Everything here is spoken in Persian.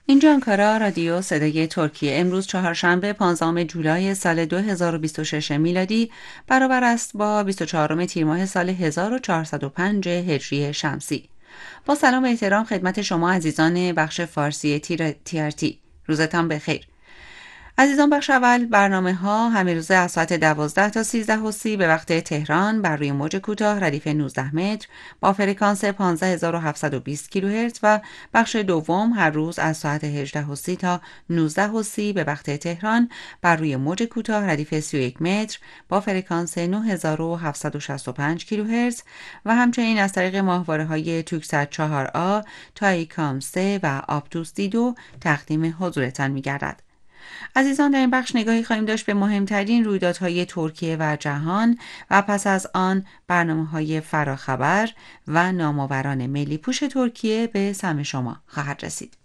اینجا انکارا رادیو صدای ترکیه. امروز چهارشنبه 15 جولای سال 2026 میلادی برابر است با 24 تیر ماه سال 1405 هجری شمسی. با سلام و احترام خدمت شما عزیزان بخش فارسی TRT. روزتان بخیر. عزیزان، بخش اول برنامه ها همه روزه از ساعت 12 تا 13:30 به وقت تهران بر روی موج کوتاه ردیف 19 متر با فرکانس 15720 کیلوهرتز و بخش دوم هر روز از ساعت 18:30 تا 19:30 به وقت تهران بر روی موج کوتاه ردیف 31 متر با فرکانس 9765 کیلوهرتز و همچنین از طریق ماهواره‌های توکسات 4A، تایکام 3 و آپتوس دی 2 تقدیم حضورتان می‌گردد. عزیزان، در این بخش نگاهی خواهیم داشت به مهمترین رویدادهای ترکیه و جهان و پس از آن برنامه‌های فراخبر و نامآوران ملی پوش ترکیه به سمع شما خواهد رسید.